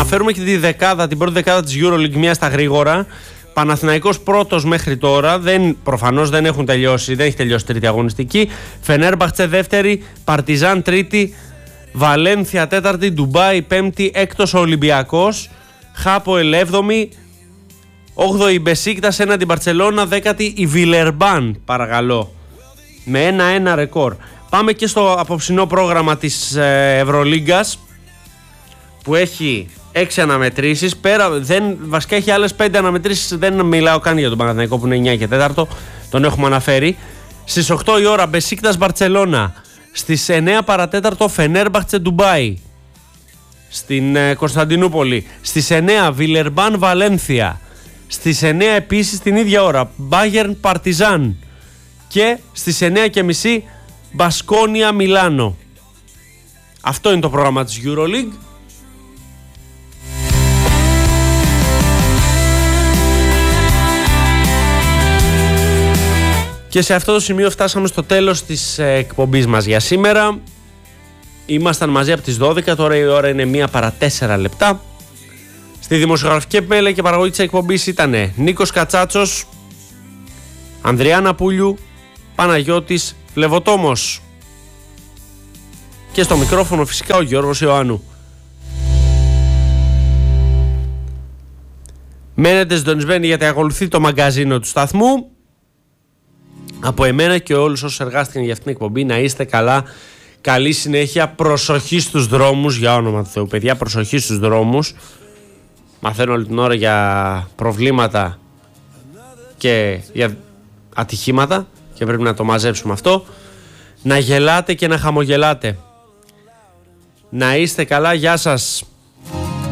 αναφέρουμε και την πρώτη δεκάδα της EuroLeague μία στα γρήγορα. Παναθηναϊκός πρώτος μέχρι τώρα, προφανώς δεν έχει τελειώσει τρίτη αγωνιστική. Φενέρμπαχτσε δεύτερη, Παρτιζάν τρίτη, Βαλένθια τέταρτη, Ντουμπάι πέμπτη, έκτος ο Ολυμπιακός, Χάποελ έβδομη, 8η η Μπεσίκτας έναντι Μπαρτσελώνα, 10η η Βιλερμπάν, παρακαλώ, με 1-1 ρεκόρ. Πάμε και στο απόψινό πρόγραμμα της Ευρωλίγκας που έχει 6 αναμετρήσεις. Βασικά έχει άλλες 5 αναμετρήσεις. Δεν μιλάω καν για τον Παναθηναϊκό που είναι 9 και 4. Τον έχουμε αναφέρει. Στις 8 η ώρα Μπεσίκτας Μπαρτσελώνα. Στις 9 παρατέταρτο Φενέρμπαχτσε Ντουμπάι στην Κωνσταντινούπολη. Στις 9 Βιλερμπάν Βαλένθια. Στις 9 επίσης την ίδια ώρα Μπάγερν Παρτιζάν. Και στις 9:30 Μπασκόνια Μιλάνο. Αυτό είναι το πρόγραμμα της EuroLeague. Και σε αυτό το σημείο φτάσαμε στο τέλος της εκπομπής μας για σήμερα. Ήμασταν μαζί από τις 12, τώρα η ώρα είναι 1 παρά 4 λεπτά. Στη δημοσιογραφική επιμέλεια και παραγωγή της εκπομπής ήταν Νίκος Κατσάτσος, Ανδριάννα Πούλιου, Παναγιώτης Λεβοτόμος. Και στο μικρόφωνο φυσικά ο Γιώργος Ιωάννου. Μένετε συντονισμένοι γιατί ακολουθεί το μαγκαζίνο του σταθμού. Από εμένα και όλους όσους εργάστηκαν για αυτήν την εκπομπή, να είστε καλά, καλή συνέχεια, προσοχή στους δρόμους, για όνομα του Θεού παιδιά, προσοχή στους δρόμους. Μαθαίνω όλη την ώρα για προβλήματα και για ατυχήματα και πρέπει να το μαζέψουμε αυτό. Να γελάτε και να χαμογελάτε. Να είστε καλά, γεια σας.